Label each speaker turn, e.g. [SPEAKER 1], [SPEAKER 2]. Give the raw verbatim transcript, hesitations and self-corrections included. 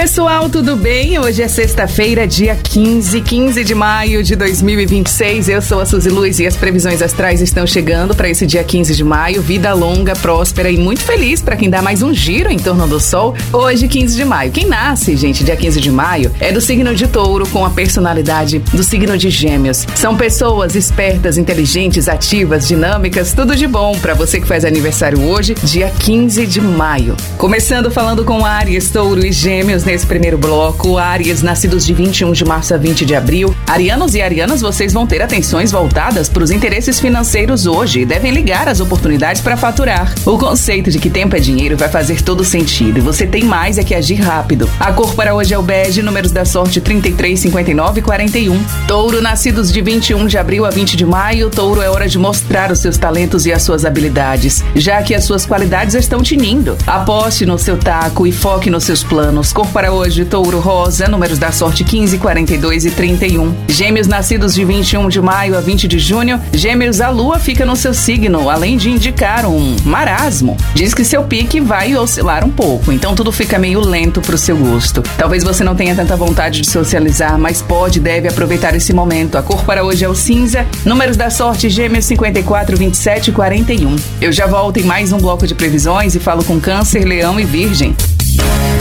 [SPEAKER 1] pessoal, tudo bem? Hoje é sexta-feira, dia quinze, quinze de maio de dois mil e vinte e seis. Eu sou a Suzy Luz e as previsões astrais estão chegando para esse dia quinze de maio. Vida longa, próspera e muito feliz para quem dá mais um giro em torno do Sol. Hoje, quinze de maio. Quem nasce, gente, dia quinze de maio, é do signo de Touro com a personalidade do signo de Gêmeos. São pessoas espertas, inteligentes, ativas, dinâmicas, tudo de bom para você que faz aniversário hoje, dia quinze de maio. Começando falando com Áries, Touro e Gêmeos nesse primeiro bloco. Áries, nascidos de vinte e um de março a vinte de abril. Arianos e arianas, vocês vão ter atenções voltadas para os interesses financeiros hoje e devem ligar as oportunidades para faturar. O conceito de que tempo é dinheiro vai fazer todo sentido e você tem mais é que agir rápido. A cor para hoje é o bege, números da sorte trinta e três, cinquenta e nove e quarenta e um. Touro, nascidos de vinte e um de abril a vinte de maio. Touro, é hora de mostrar os seus talentos e as suas habilidades, já que as suas qualidades estão tinindo. Aposte no seu taco e foque nos seus planos. Cor para hoje, Touro, rosa, números da sorte quinze, quarenta e dois e trinta e um. Gêmeos, nascidos de vinte e um de maio a vinte de junho. Gêmeos, a lua fica no seu signo, além de indicar um marasmo. Diz que seu pique vai oscilar um pouco, então tudo fica meio lento pro seu gosto. Talvez você não tenha tanta vontade de socializar, mas pode e deve aproveitar esse momento. A cor para hoje é o cinza, números da sorte Gêmeos cinquenta e quatro, vinte e sete e quarenta e um. Eu já volto em mais um bloco de previsões e falo com Câncer, Leão e Virgem.